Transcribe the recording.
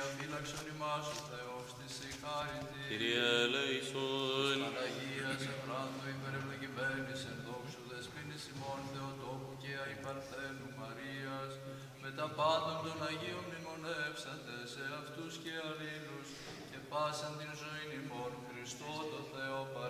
διαφύλαξον ημάς ο Θεός της η χάρητη. Kyrie eleison. Της Παναγίας ευράντου υπερευλογημένης εν δόξου δεσποίνης ημών Θεοτόκου και αϊπαρθένου Μαρίας, με τα πάντων των Αγίων μνημονεύσαντε σε αυτούς και αλλήλους, και πάσαν την ζωήν ημών Χριστό το Θεό παρά